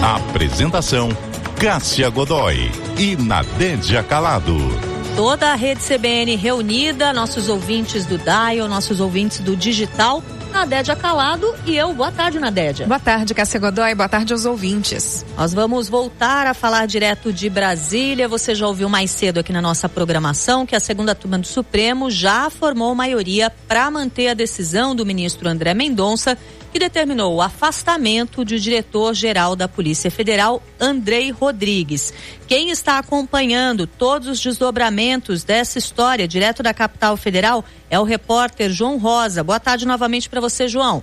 Apresentação: Cássia Godoy e Nadédia Calado. Toda a rede CBN reunida, nossos ouvintes do Dial, nossos ouvintes do Digital, Nadédia Calado e eu. Boa tarde, Nadédia. Boa tarde, Cássia Godoy. Boa tarde aos ouvintes. Nós vamos voltar a falar direto de Brasília. Você já ouviu mais cedo aqui na nossa programação que a segunda turma do Supremo já formou maioria para manter a decisão do ministro André Mendonça, que determinou o afastamento do diretor-geral da Polícia Federal, Andrei Rodrigues. Quem está acompanhando todos os desdobramentos dessa história, direto da capital federal, é o repórter João Rosa. Boa tarde novamente para você, João.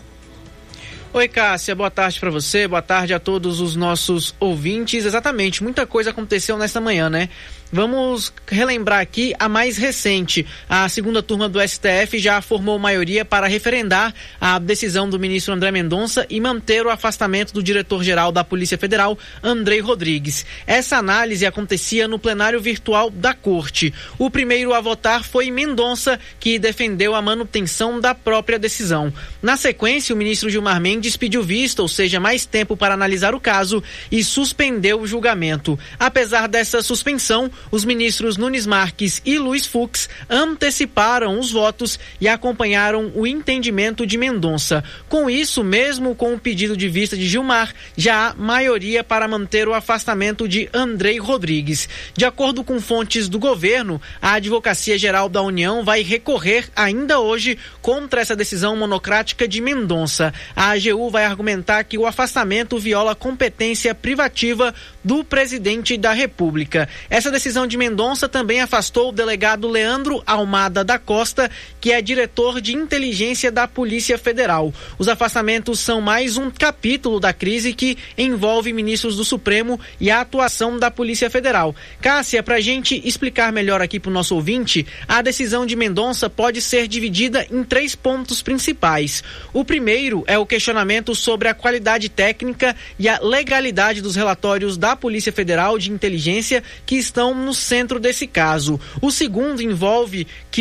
Oi, Cássia, boa tarde para você, boa tarde a todos os nossos ouvintes. Exatamente, muita coisa aconteceu nesta manhã, né? Vamos relembrar aqui a mais recente. A segunda turma do STF já formou maioria para referendar a decisão do ministro André Mendonça e manter o afastamento do diretor-geral da Polícia Federal, Andrei Rodrigues. Essa análise acontecia no plenário virtual da Corte. O primeiro a votar foi Mendonça, que defendeu a manutenção da própria decisão. Na sequência, o ministro Gilmar Mendes pediu vista, ou seja, mais tempo para analisar o caso, e suspendeu o julgamento. Apesar dessa suspensão, os ministros Nunes Marques e Luiz Fux anteciparam os votos e acompanharam o entendimento de Mendonça. Com isso, mesmo com o pedido de vista de Gilmar, já há maioria para manter o afastamento de Andrei Rodrigues. De acordo com fontes do governo, a Advocacia Geral da União vai recorrer ainda hoje contra essa decisão monocrática de Mendonça. A AGU vai argumentar que o afastamento viola a competência privativa do presidente da República. Essa decisão de Mendonça também afastou o delegado Leandro Almada da Costa, que é diretor de inteligência da Polícia Federal. Os afastamentos são mais um capítulo da crise que envolve ministros do Supremo e a atuação da Polícia Federal. Cássia, para a gente explicar melhor aqui para o nosso ouvinte, a decisão de Mendonça pode ser dividida em 3 pontos principais. O primeiro é o questionamento sobre a qualidade técnica e a legalidade dos relatórios da Polícia Federal de Inteligência que estão no centro desse caso. O segundo envolve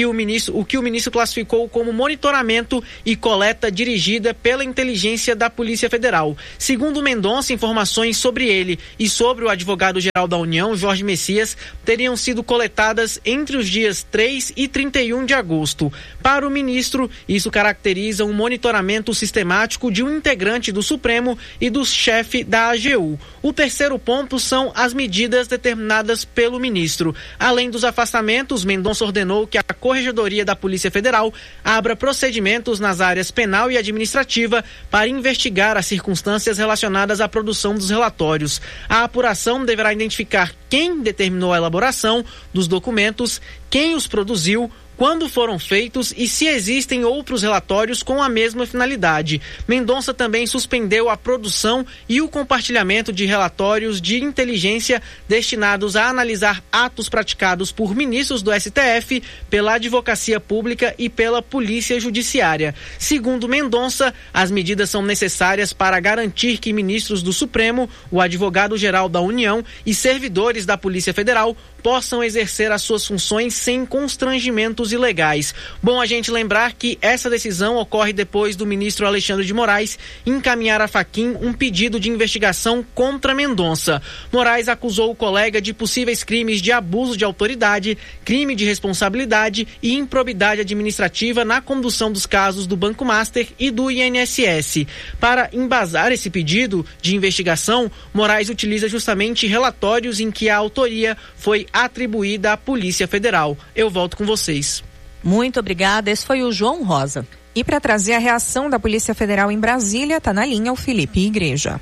o que o ministro classificou como monitoramento e coleta dirigida pela inteligência da Polícia Federal. Segundo Mendonça, informações sobre ele e sobre o advogado-geral da União, Jorge Messias, teriam sido coletadas entre os dias 3 e 31 de agosto. Para o ministro, isso caracteriza um monitoramento sistemático de um integrante do Supremo e do chefe da AGU. O terceiro ponto são as medidas determinadas pelo ministro. Além dos afastamentos, Mendonça ordenou que a Corregedoria da Polícia Federal abra procedimentos nas áreas penal e administrativa para investigar as circunstâncias relacionadas à produção dos relatórios. A apuração deverá identificar quem determinou a elaboração dos documentos, quem os produziu, quando foram feitos e se existem outros relatórios com a mesma finalidade. Mendonça também suspendeu a produção e o compartilhamento de relatórios de inteligência destinados a analisar atos praticados por ministros do STF, pela Advocacia Pública e pela Polícia Judiciária. Segundo Mendonça, as medidas são necessárias para garantir que ministros do Supremo, o Advogado-Geral da União e servidores da Polícia Federal possam exercer as suas funções sem constrangimentos ilegais. Bom a gente lembrar que essa decisão ocorre depois do ministro Alexandre de Moraes encaminhar à Fachin um pedido de investigação contra Mendonça. Moraes acusou o colega de possíveis crimes de abuso de autoridade, crime de responsabilidade e improbidade administrativa na condução dos casos do Banco Master e do INSS. Para embasar esse pedido de investigação, Moraes utiliza justamente relatórios em que a autoria foi atribuída à Polícia Federal. Eu volto com vocês. Muito obrigada. Esse foi o João Rosa. E para trazer a reação da Polícia Federal em Brasília, está na linha o Felipe Igreja.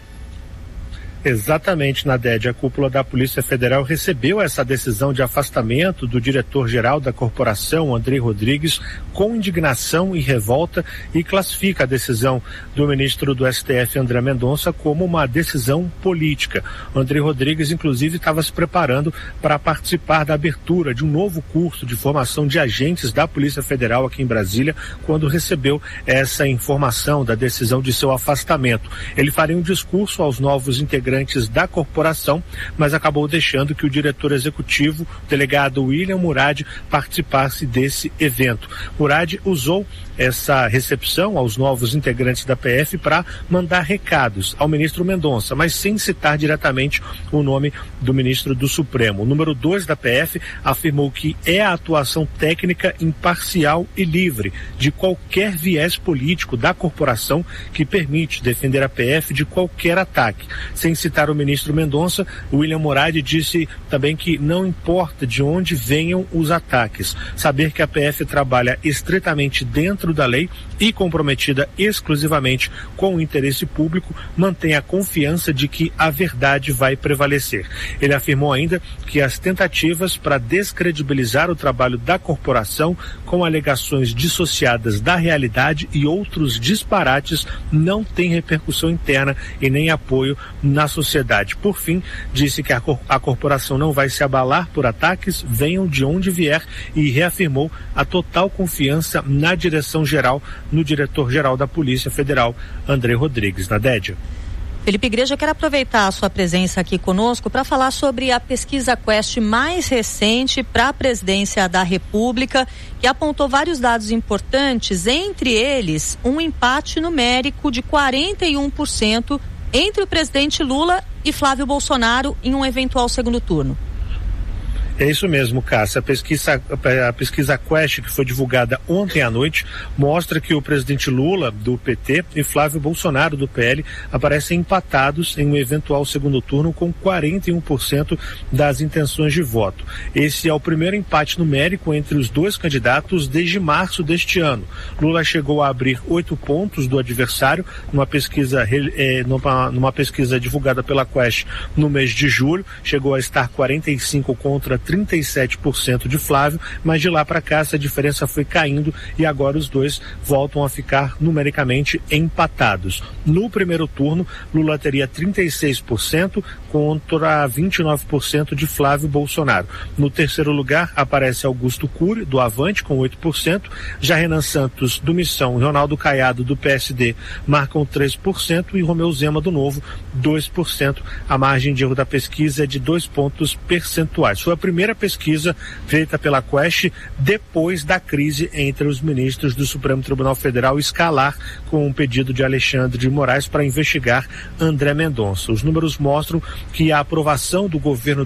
Exatamente, Nadédia. A cúpula da Polícia Federal recebeu essa decisão de afastamento do diretor-geral da corporação, Andrei Rodrigues, com indignação e revolta e classifica a decisão do ministro do STF, André Mendonça, como uma decisão política. O Andrei Rodrigues, inclusive, estava se preparando para participar da abertura de um novo curso de formação de agentes da Polícia Federal aqui em Brasília, quando recebeu essa informação da decisão de seu afastamento. Ele faria um discurso aos novos integrantes integrantes da corporação, mas acabou deixando que o diretor executivo, o delegado William Murad, participasse desse evento. Murad usou essa recepção aos novos integrantes da PF para mandar recados ao ministro Mendonça, mas sem citar diretamente o nome do ministro do Supremo. O número 2 da PF afirmou que é a atuação técnica imparcial e livre de qualquer viés político da corporação que permite defender a PF de qualquer ataque. Sem citar o ministro Mendonça, William Murad disse também que não importa de onde venham os ataques, saber que a PF trabalha estritamente dentro da lei e comprometida exclusivamente com o interesse público, mantém a confiança de que a verdade vai prevalecer. Ele afirmou ainda que as tentativas para descredibilizar o trabalho da corporação com alegações dissociadas da realidade e outros disparates não têm repercussão interna e nem apoio na sociedade. Por fim, disse que a corporação não vai se abalar por ataques, venham de onde vier, e reafirmou a total confiança na direção-geral, no diretor-geral da Polícia Federal, André Rodrigues. Nadédia. Felipe Igreja, quero aproveitar a sua presença aqui conosco para falar sobre a pesquisa Quest mais recente para a presidência da República, que apontou vários dados importantes, entre eles um empate numérico de 41% entre o presidente Lula e Flávio Bolsonaro em um eventual segundo turno. É isso mesmo, Cássia. A pesquisa Quest, que foi divulgada ontem à noite, mostra que o presidente Lula, do PT, e Flávio Bolsonaro, do PL, aparecem empatados em um eventual segundo turno com 41% das intenções de voto. Esse é o primeiro empate numérico entre os dois candidatos desde março deste ano. Lula chegou a abrir 8 pontos do adversário numa pesquisa divulgada pela Quest no mês de julho. Chegou a estar 45 contra 37% de Flávio, mas de lá para cá essa diferença foi caindo e agora os dois voltam a ficar numericamente empatados. No primeiro turno, Lula teria 36% contra 29% de Flávio Bolsonaro. No terceiro lugar aparece Augusto Cury, do Avante, com 8%, já Renan Santos, do Missão, e Ronaldo Caiado, do PSD, marcam 3% e Romeu Zema, do Novo, 2%. A margem de erro da pesquisa é de 2 pontos percentuais. Foi a primeira pesquisa feita pela Quest depois da crise entre os ministros do Supremo Tribunal Federal escalar com um pedido de Alexandre de Moraes para investigar André Mendonça. Os números mostram que a aprovação do governo